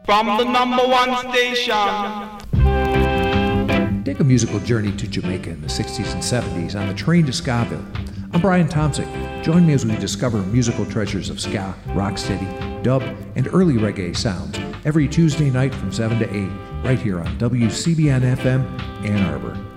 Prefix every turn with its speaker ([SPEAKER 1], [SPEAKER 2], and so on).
[SPEAKER 1] From the number one station.
[SPEAKER 2] Take a musical journey to Jamaica in the 60s and 70s on the train to Skaville. I'm Brian Tomczyk. Join me as we discover musical treasures of ska, rocksteady, dub, and early reggae sounds every Tuesday night from 7 to 8, right here on WCBN FM, Ann Arbor.